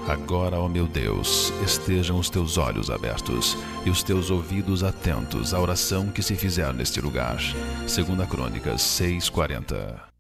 Agora, ó meu Deus, estejam os teus olhos abertos e os teus ouvidos atentos à oração que se fizer neste lugar. 2 Crônicas 6:40.